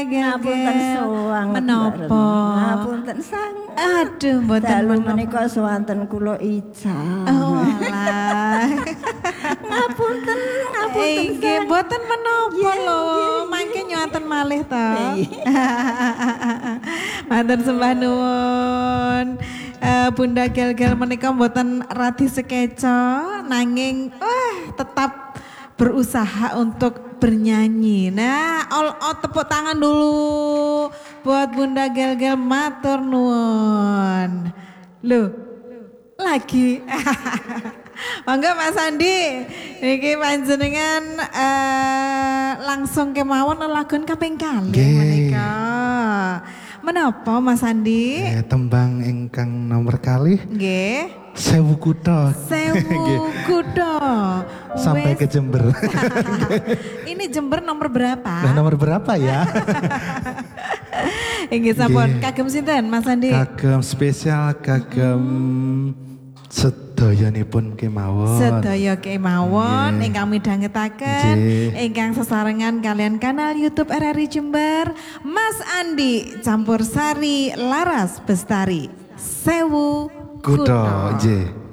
Ngapunten suwang. Menapa? Ngapunten sang. Aduh, mboten dalu menapa. menika swanten kula Ica. Oh alah. Ngapunten Nggih, sang. mboten menapa lho. Mangke nyuwun malih to. Matur sembah nuwun. Bunda Gel-gel menika mboten radi sekeca nanging tetap berusaha untuk bernyanyi. Nah, all out tepuk tangan dulu buat Bunda Gel-gel, matur nuwun. Loh, lagi. Monggo Mas Andi, niki panjenengan langsung kemawon lagun kaping kalih menika. Menapa Mas Andi? Tembang ingkang nomor kalih. Nggih. Sewu Kutha. Sewu Kutha. Sampai ke Jember. Ini Jember nomor berapa? Nah, nomor berapa ya? Inggih sampun, kagem sinten Mas Andi? Kagem spesial, kagem sedayanipun kemawon. Sedaya kemawon ingkang midhangetaken ingkang sesarengan kalian kanal YouTube RRI Jember, Mas Andi Campur Sari Laras Bestari Sewu Kutha.